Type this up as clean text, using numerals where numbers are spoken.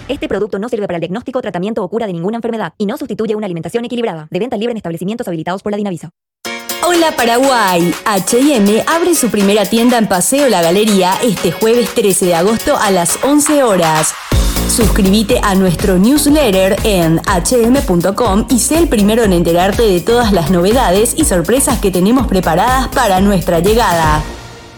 Este producto no sirve para el diagnóstico, tratamiento o cura de ninguna enfermedad y no sustituye una alimentación equilibrada. De venta libre en establecimientos habilitados por la Dinavisa. Hola Paraguay, H&M abre su primera tienda en Paseo La Galería este jueves 13 de agosto a las 11 horas. Suscríbete a nuestro newsletter en hm.com y sé el primero en enterarte de todas las novedades y sorpresas que tenemos preparadas para nuestra llegada.